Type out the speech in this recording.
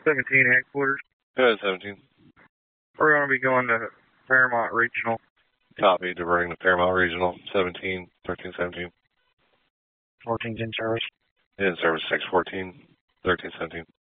17 headquarters. Go ahead, 17. We're going to be going to Fairmont Regional. Copy, diverting to Fairmont Regional, 17, 1317. 14's in service. In service 614, 1317.